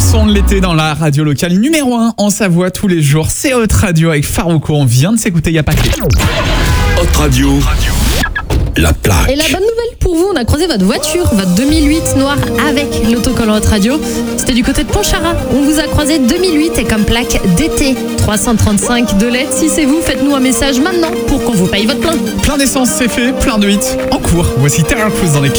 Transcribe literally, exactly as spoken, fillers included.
son de l'été dans la radio locale numéro un en Savoie tous les jours. C'est Hot Radio avec Farouko. On vient de s'écouter il n'y a pas que Hot Radio, la plaque. Et la bonne nouvelle pour vous, on a croisé votre voiture, votre deux mille huit noir avec l'autocollant Hot Radio. C'était du côté de Pontcharrat. On vous a croisé deux mille huit et comme plaque d'été. trois cent trente-cinq de L E D. Si c'est vous, faites-nous un message maintenant pour qu'on vous paye votre plein. Plein d'essence, c'est fait. Plein de hits en cours. Voici Terror Cruise dans les